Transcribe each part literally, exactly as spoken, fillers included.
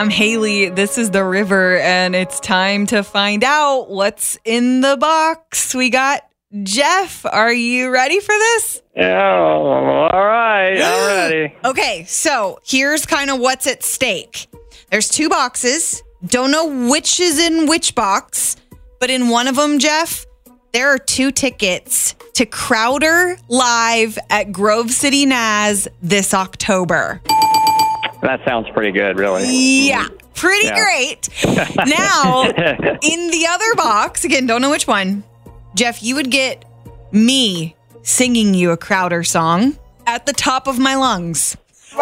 I'm Haley. This is The River, and it's time to find out what's in the box. We got Jeff. Are you ready for this? Yeah, all right. I'm ready. Okay, so here's kind of what's at stake. There's two boxes. Don't know which is in which box, but in one of them, Jeff, there are two tickets to Crowder live at Grove City N A S this October. That sounds pretty good, really. Yeah, pretty Yeah. great. Now, in the other box, again, don't know which one, Jeff, you would get me singing you a Crowder song at the top of my lungs.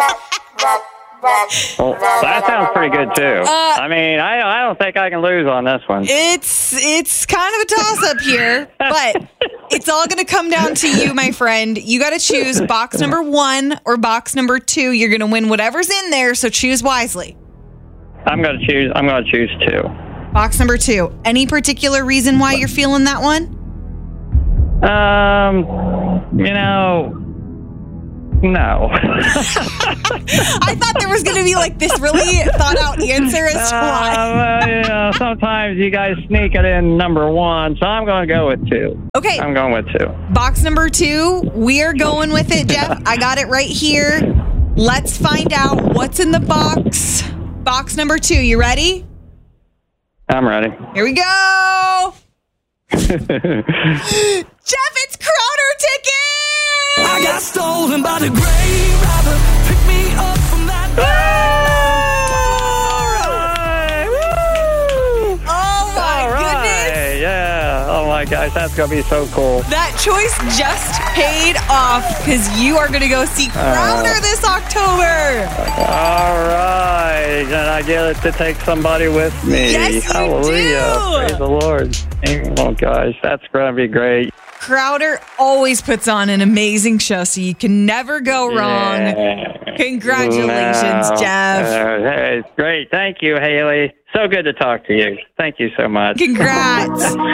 Well, that sounds pretty good, too. Uh, I mean, I I don't think I can lose on this one. It's it's kind of a toss-up here, but it's all going to come down to you, my friend. You got to choose box number one or box number two. You're going to win whatever's in there, so choose wisely. I'm going to choose. I'm going to choose two. Box number two. Any particular reason why you're feeling that one? Um, you know, no. I thought there was going to be like this really thought-out answer as to why. Uh, well, you know, sometimes you guys sneak it in number one, so I'm going to go with two. Okay. I'm going with two. Box number two, we're going with it, Jeff. I got it right here. Let's find out what's in the box. Box number two, you ready? I'm ready. Here we go. Jeff, it's Crowder tickets! I got stolen by the grave robber. Pick me up from that Oh my All right. goodness. Yeah. Oh my gosh, that's going to be so cool. That choice just paid off because you are going to go see Crowder Uh, this October. All right. And I get to take somebody with me. Yes, you Hallelujah. do. Praise the Lord. Oh gosh, that's going to be great. Crowder always puts on an amazing show, so you can never go wrong. Yeah. Congratulations, No. Jeff. Uh, hey, great. Thank you, Haley. So good to talk to you. Thank you so much. Congrats.